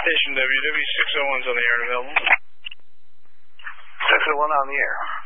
Station WW601's on the air available. 601 on the air.